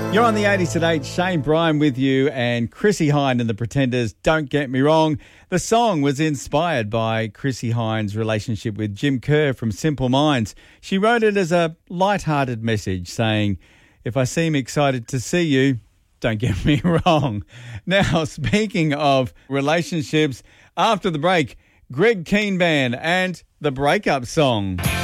You're on the 80s at 8. Shane Bryan with you and Chrissie Hynde and the Pretenders. Don't get me wrong. The song was inspired by Chrissie Hynde's relationship with Jim Kerr from Simple Minds. She wrote it as a light-hearted message saying, if I seem excited to see you, don't get me wrong. Now, speaking of relationships, after the break, Greg Keen Band and the breakup song.